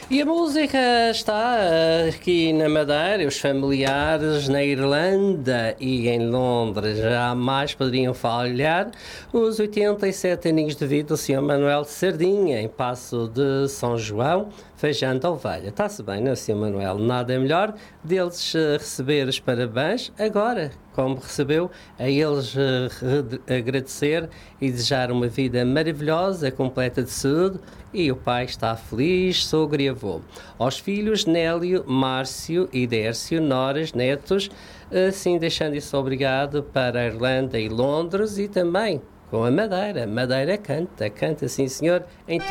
E a música está aqui na Madeira, os familiares na Irlanda e em Londres jamais poderiam falhar os 87 aninhos de vida do Sr. Manuel de Sardinha, em Paço de São João, Feijão de Ovelha. Está-se bem, não é, Sr. Manuel? Nada melhor deles receber os parabéns agora, como recebeu, a eles agradecer e desejar uma vida maravilhosa, completa de saúde, e o pai está feliz, sogro e avô. Aos filhos Nélio, Márcio e Dércio, noras, netos, assim deixando isso obrigado para a Irlanda e Londres e também com a Madeira. Madeira canta sim senhor, em